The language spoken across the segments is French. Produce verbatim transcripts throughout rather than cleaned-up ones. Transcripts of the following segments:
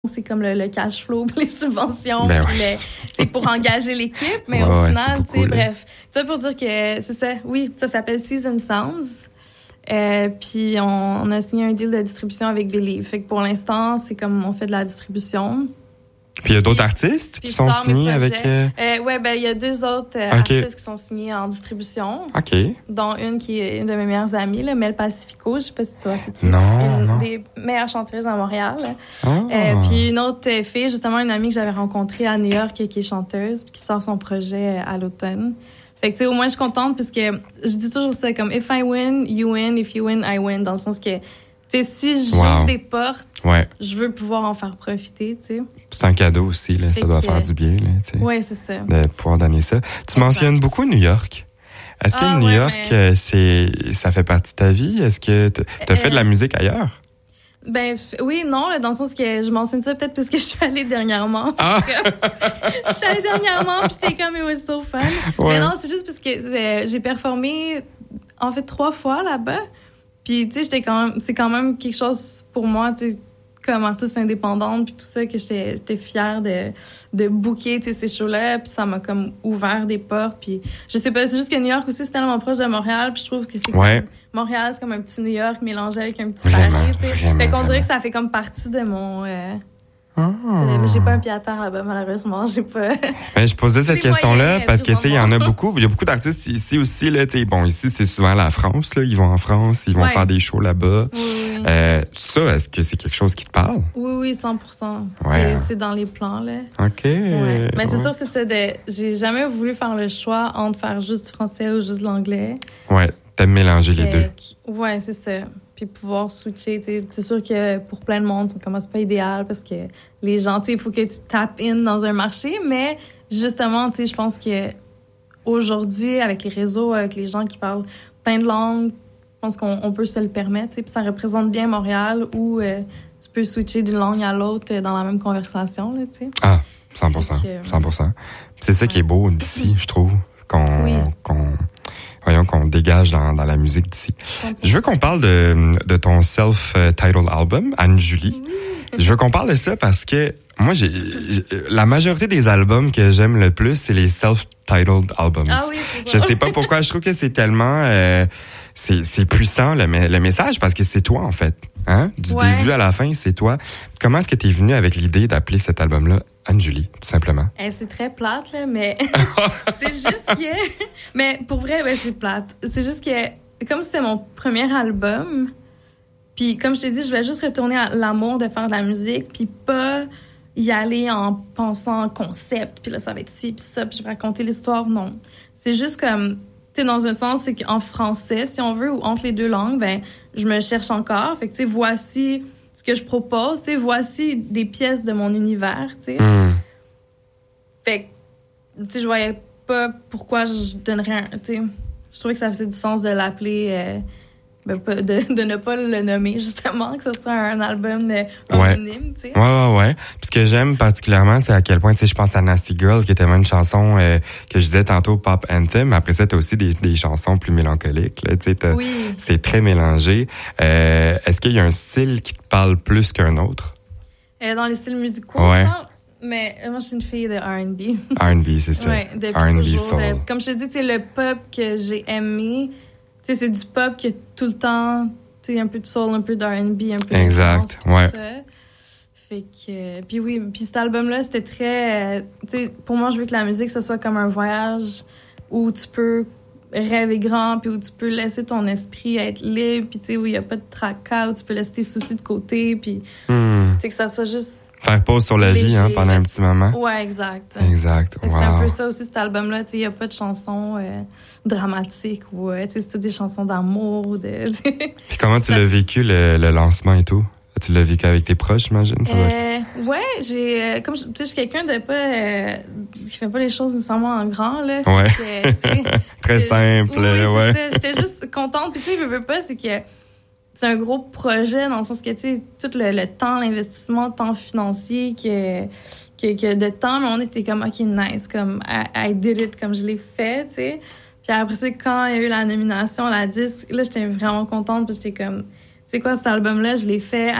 c'est comme le, le cash flow, les subventions, ben puis ouais. le, pour engager l'équipe, mais ouais, au ouais, final, tu sais, là. bref. Ça pour dire que c'est ça, oui, ça s'appelle Season Sounds. Euh, puis on, on a signé un deal de distribution avec Believe. Fait que pour l'instant, c'est comme on fait de la distribution. Puis il y a d'autres artistes qui sont signés avec... Euh... Euh, ouais, ben il y a deux autres euh, okay. artistes qui sont signés en distribution. OK. Dont une qui est une de mes meilleures amies, là, Mel Pacifico. Je sais pas si tu vois, c'est qui. Non, une non. des meilleures chanteuses à Montréal. Oh. Euh, puis une autre fille, justement, une amie que j'avais rencontrée à New York qui est chanteuse puis qui sort son projet à l'automne. Fait que, tu sais, au moins, je suis contente parce que je dis toujours ça comme « If I win, you win. If you win, I win ». Dans le sens que, tu sais, si j'ouvre wow. des portes, ouais. je veux pouvoir en faire profiter, tu sais. C'est un cadeau aussi, là. Fait ça doit que, faire du bien, là, tu sais. Oui, c'est ça. De pouvoir donner ça. Tu exact. mentionnes beaucoup New York. Est-ce que ah, New ouais, York, mais... c'est, ça fait partie de ta vie? Est-ce que tu as euh... fait de la musique ailleurs? Ben oui, non, là, dans le sens que je mentionne ça peut-être parce que je suis allée dernièrement. Ah! Je suis allée dernièrement, puis j'étais comme, it was so fun. Ouais. Mais non, c'est juste parce que euh, j'ai performé, en fait, trois fois là-bas. Puis, tu sais, j'étais quand même, c'est quand même quelque chose pour moi, tu sais, comme artiste indépendante, puis tout ça, que j'étais, j'étais fière de, de booker, tu sais, ces shows-là. Puis ça m'a comme ouvert des portes. Puis, je sais pas, c'est juste que New York aussi, c'est tellement proche de Montréal. Puis je trouve que c'est ouais. comme, Montréal, c'est comme un petit New York mélangé avec un petit vraiment, Paris, tu sais. Fait qu'on vraiment. dirait que ça fait comme partie de mon... Euh, Oh. J'ai pas un pied à terre là-bas, malheureusement. J'ai pas. Ben, je posais cette question-là moyens, parce que, tu sais, il y en a beaucoup. Il y a beaucoup d'artistes ici aussi, là, tu sais. Bon, ici, c'est souvent la France, là. Ils vont en France, ils vont ouais. faire des shows là-bas. Oui, oui. Euh, ça, est-ce que c'est quelque chose qui te parle? Oui, oui, cent pour cent. Ouais. C'est, c'est dans les plans, là. OK. Ouais. Mais c'est ouais. sûr, c'est ça de. J'ai jamais voulu faire le choix entre faire juste du français ou juste de l'anglais. Ouais. T'aimes mélanger les deux. Ouais, c'est ça. Puis pouvoir switcher, tu sais, c'est sûr que pour plein de monde, ça commence pas idéal parce que les gens, tu sais, il faut que tu tapes in dans un marché, mais justement, tu sais, je pense que aujourd'hui, avec les réseaux, avec les gens qui parlent plein de langues, je pense qu'on on peut se le permettre, tu sais, puis ça représente bien Montréal où euh, tu peux switcher d'une langue à l'autre dans la même conversation, là, tu sais. Ah, cent pour cent, que, cent pour cent. C'est ça ouais. qui est beau d'ici, je trouve, qu'on... Oui. qu'on... Voyons qu'on dégage dans, dans la musique d'ici. Okay. Je veux qu'on parle de, de ton self-titled album, Anne-Julie. Oui. Je veux qu'on parle de ça parce que moi, j'ai, j'ai la majorité des albums que j'aime le plus, c'est les self-titled albums. Ah oui, je sais pas pourquoi, je trouve que c'est tellement... Euh, c'est, c'est puissant, le, le message, parce que c'est toi, en fait. Hein? Du ouais. début à la fin, c'est toi. Comment est-ce que t'es venue avec l'idée d'appeler cet album-là Anne-Julie, tout simplement? Eh, c'est très plate, là, mais c'est juste que... Mais pour vrai, ouais, c'est plate. C'est juste que, comme c'était mon premier album, puis comme je t'ai dit, je vais juste retourner à l'amour de faire de la musique, puis pas y aller en pensant concept, puis là, ça va être ci, puis ça, puis je vais raconter l'histoire. Non. C'est juste comme... Tu sais, dans un sens, c'est qu'en français, si on veut, ou entre les deux langues, ben je me cherche encore. Fait que, tu sais, voici ce que je propose. Tu sais, voici des pièces de mon univers, tu sais. Mm. Fait que, tu sais, je voyais pas pourquoi je donnerais un... Tu sais, je trouvais que ça faisait du sens de l'appeler... Euh, ben, de, de ne pas le nommer, justement, que ce soit un album de, homonyme, ouais. tu sais. Ouais, ouais, ouais. Puis ce que j'aime particulièrement, c'est à quel point, tu sais, je pense à Nasty Girl, qui était une chanson euh, que je disais tantôt, pop anthem. Après ça, t'as aussi des, des chansons plus mélancoliques, là, tu sais. Oui. C'est très mélangé. Euh, est-ce qu'il y a un style qui te parle plus qu'un autre? Euh, dans les styles musicaux, ouais. non, mais moi, je suis une fille de R and B. R and B, c'est ça. Ouais, depuis R and B toujours. soul. Euh, comme je te dis, c'est le pop que j'ai aimé. Tu sais, c'est du pop qui a tout le temps, tu sais, un peu de soul, un peu de R and B, un peu de exact, France, ouais. Ça. Fait que, puis oui, puis cet album-là, c'était très, euh, tu sais, pour moi, je veux que la musique, ce soit comme un voyage où tu peux rêver grand, puis où tu peux laisser ton esprit être libre, puis tu sais, où il n'y a pas de tracas, où tu peux laisser tes soucis de côté, puis mm. tu sais, que ça soit juste... Faire pause sur la léger, vie, hein, pendant un petit moment. Ouais, exact. Exact, wow. C'est un peu ça aussi, cet album-là. Tu sais, il n'y a pas de chansons euh, dramatiques ou, euh, tu sais, c'est des chansons d'amour. De... Puis comment tu ça... l'as vécu, le, le lancement et tout? Tu l'as vécu avec tes proches, j'imagine? Euh, ouais, j'ai... Euh, comme, tu sais, je suis quelqu'un de pas... Euh, qui fait pas les choses nécessairement en grand, là. Ouais. Que, très simple, oui, oui, ouais. C'est ça. J'étais juste contente. Puis tu sais, je veux pas, c'est que... C'est un gros projet dans le sens que, tu sais, tout le, le temps, l'investissement, le temps financier, que, que, que de temps, mais on était comme, OK, nice, comme, I, I did it, comme je l'ai fait, tu sais. Puis après ça, quand il y a eu la nomination à la disque, là, j'étais vraiment contente, parce que j'étais comme, tu sais quoi, cet album-là, je l'ai fait avec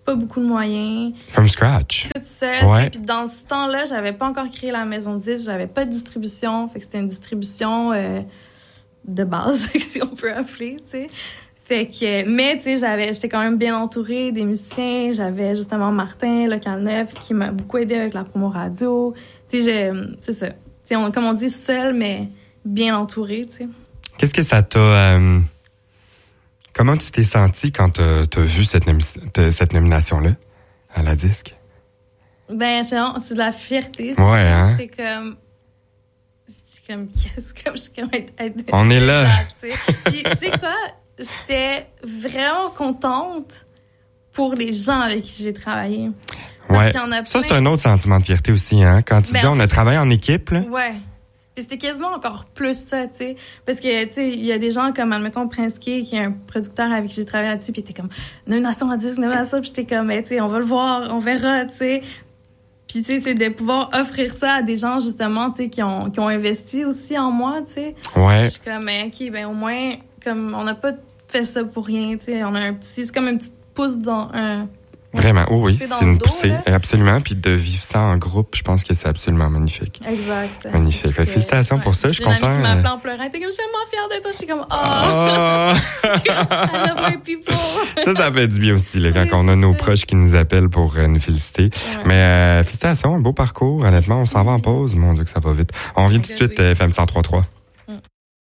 pas beaucoup de moyens. From scratch. Toute seule. Ouais. Puis dans ce temps-là, j'avais pas encore créé la maison de disques, j'avais pas de distribution. Fait que c'était une distribution euh, de base, si on peut appeler, tu sais. Fait que, mais tu sais, j'avais, j'étais quand même bien entourée des musiciens. J'avais justement Martin Lecalneuf qui m'a beaucoup aidé avec la promo radio. Tu sais, c'est ça. Tu sais, on, comme on dit, seule, mais bien entourée, tu sais. Qu'est-ce que ça t'a... Euh, comment tu t'es sentie quand t'as, t'as vu cette, nomi- cette nomination-là à la disque? Ben, c'est de la fierté. Ouais, hein? J'étais comme... J'étais comme, yes, comme, je suis comme... Être, être, on est là! Puis, tu sais quoi? J'étais vraiment contente pour les gens avec qui j'ai travaillé. Ouais. Ça, plein... c'est un autre sentiment de fierté aussi, hein? Quand tu ben, dis on a travaillé en équipe, là. Ouais. Puis c'était quasiment encore plus ça, tu sais. Parce que, tu sais, il y a des gens comme, admettons, Prince Kay, qui est un producteur avec qui j'ai travaillé là-dessus, puis il était comme, nomination à disque, nomination, puis j'étais comme, tu sais, on va le voir, on verra, tu sais. Puis, tu sais, c'est de pouvoir offrir ça à des gens, justement, tu sais, qui ont, qui ont investi aussi en moi, tu sais. Ouais. Je suis comme, OK, ben au moins, comme, on n'a pas fait ça pour rien, tu sais. On a un petit, c'est comme un petit pouce dans un... Vraiment, oh oui, c'est une poussée, dos, absolument. Puis de vivre ça en groupe, je pense que c'est absolument magnifique. Exact. Magnifique. Fait que félicitations ouais. pour ça, je suis content. J'ai une amie qui m'a appelé en pleurant, elle était comme, je suis tellement fière de toi. Je suis comme, oh! I love my people. Ça, ça fait du bien aussi, là, quand oui, on a nos ça. proches qui nous appellent pour euh, nous féliciter. Ouais. Mais euh, félicitations, un beau parcours. Honnêtement, on s'en va en pause. Mon Dieu que ça va vite. On vient tout de suite, euh, F M cent trois point trois. Mm.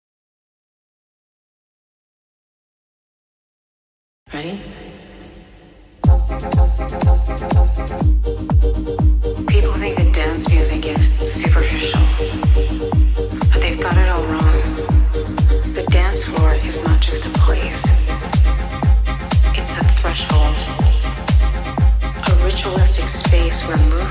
Ready? People think that dance music is superficial, but they've got it all wrong. The dance floor is not just a place, it's a threshold, a ritualistic space where movement